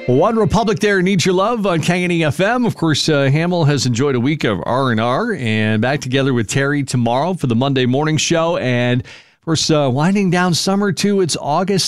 One Republic there, Need Your Love on Kangani FM. Of course, Hamill has enjoyed a week of R&R and back together with Terry tomorrow for the Monday morning show. And of course, winding down summer too. It's August